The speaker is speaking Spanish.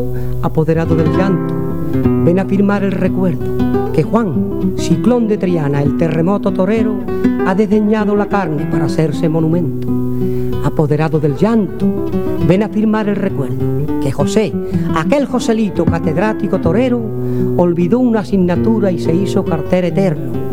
apoderado del llanto, ven a firmar el recuerdo que Juan, ciclón de Triana, el terremoto torero, ha desdeñado la carne para hacerse monumento. Apoderado del llanto, ven a firmar el recuerdo que José, aquel Joselito catedrático torero, olvidó una asignatura y se hizo carter eterno.